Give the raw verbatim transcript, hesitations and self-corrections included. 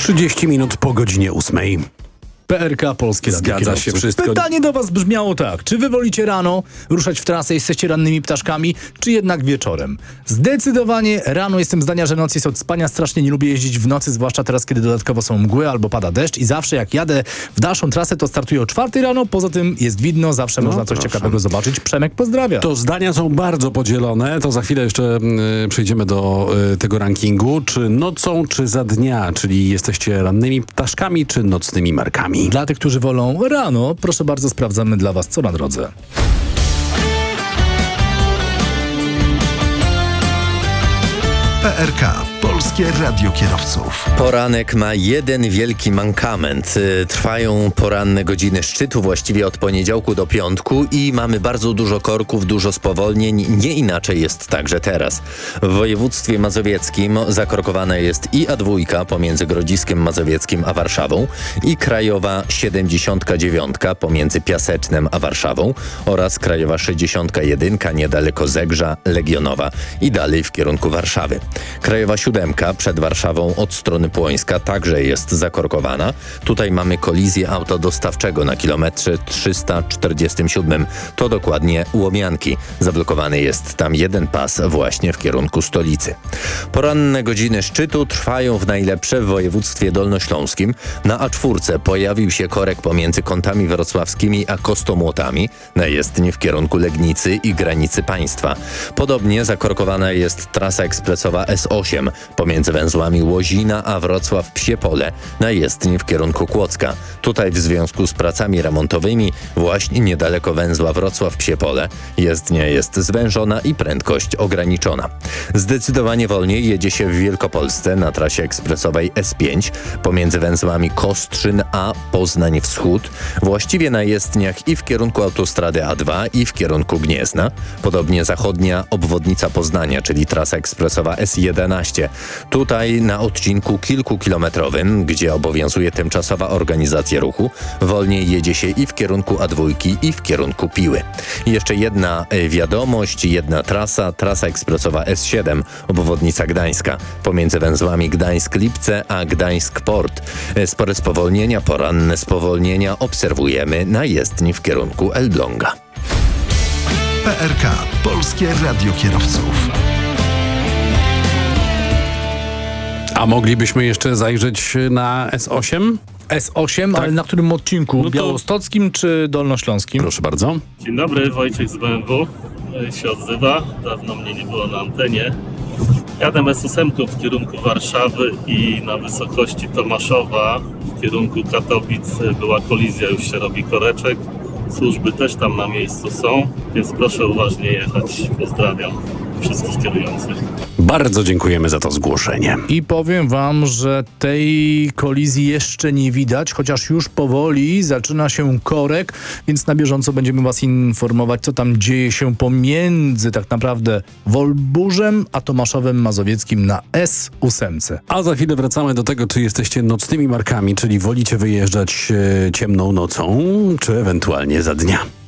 trzydzieści minut po godzinie ósmej. P R K Polskie Radio Zgadza Kierowców. się wszystko. Pytanie do was brzmiało tak. Czy wy wolicie rano ruszać w trasę, jesteście rannymi ptaszkami, czy jednak wieczorem? Zdecydowanie rano jestem zdania, że noc jest od spania. Strasznie nie lubię jeździć w nocy, zwłaszcza teraz, kiedy dodatkowo są mgły albo pada deszcz i zawsze jak jadę w dalszą trasę, to startuję o czwartej rano. Poza tym jest widno, zawsze No, można coś proszę. ciekawego zobaczyć. Przemek pozdrawia. To zdania są bardzo podzielone. To za chwilę jeszcze y, przejdziemy do y, tego rankingu. Czy nocą, czy za dnia? Czyli jesteście rannymi ptaszkami, czy nocnymi markami? Dla tych, którzy wolą rano, proszę bardzo, sprawdzamy dla was, co na drodze. P R K. Polskie Radio Kierowców. Poranek ma jeden wielki mankament. Y, Trwają poranne godziny szczytu, właściwie od poniedziałku do piątku i mamy bardzo dużo korków, dużo spowolnień. Nie inaczej jest także teraz. W województwie mazowieckim zakorkowana jest i A dwa pomiędzy Grodziskiem Mazowieckim a Warszawą i Krajowa siedemdziesiąt dziewięć pomiędzy Piasecznem a Warszawą oraz Krajowa sześćdziesiąt jeden niedaleko Zegrza, Legionowa i dalej w kierunku Warszawy. Krajowa siódemka przed Warszawą od strony Płońska także jest zakorkowana. Tutaj mamy kolizję auta dostawczego na kilometrze trzysta czterdziestym siódmym. To dokładnie Łomianki. Zablokowany jest tam jeden pas właśnie w kierunku stolicy. Poranne godziny szczytu trwają w najlepsze w województwie dolnośląskim. Na A cztery pojawił się korek pomiędzy Kątami Wrocławskimi a Kostomłotami na jezdni w kierunku Legnicy i granicy państwa. Podobnie zakorkowana jest trasa ekspresowa S osiem pomiędzy węzłami Łozina a Wrocław-Psie Pole na jezdni w kierunku Kłodzka. Tutaj w związku z pracami remontowymi właśnie niedaleko węzła Wrocław-Psie Pole jezdnia jest zwężona i prędkość ograniczona. Zdecydowanie wolniej jedzie się w Wielkopolsce na trasie ekspresowej S pięć pomiędzy węzłami Kostrzyn a Poznań Wschód. Właściwie na jezdniach i w kierunku autostrady A dwa i w kierunku Gniezna. Podobnie zachodnia obwodnica Poznania, czyli trasa ekspresowa S jedenaście. Tutaj na odcinku kilkukilometrowym, gdzie obowiązuje tymczasowa organizacja ruchu, wolniej jedzie się i w kierunku A dwa i w kierunku Piły. I jeszcze jedna y, wiadomość, jedna trasa, trasa ekspresowa S siedem, obwodnica Gdańska, pomiędzy węzłami Gdańsk-Lipce a Gdańsk-Port. Y, Spore spowolnienia, poranne spowolnienia obserwujemy na jezdni w kierunku Elbląga. P R K. Polskie Radio Kierowców. A moglibyśmy jeszcze zajrzeć na S osiem? S osiem, Tak. ale na którym odcinku? No to- Białostockim czy dolnośląskim? Proszę bardzo. Dzień dobry, Wojciech z B M W się odzywa. Dawno mnie nie było na antenie. Jadę S osiem w kierunku Warszawy i na wysokości Tomaszowa w kierunku Katowic była kolizja, już się robi koreczek. Służby też tam na miejscu są, więc proszę uważnie jechać. Pozdrawiam wszystkich kierujących. Bardzo dziękujemy za to zgłoszenie. I powiem wam, że tej kolizji jeszcze nie widać, chociaż już powoli zaczyna się korek, więc na bieżąco będziemy was informować, co tam dzieje się pomiędzy tak naprawdę Wolburzem a Tomaszowem Mazowieckim na S osiem. A za chwilę wracamy do tego, czy jesteście nocnymi markami, czyli wolicie wyjeżdżać e, ciemną nocą, czy ewentualnie za dnia.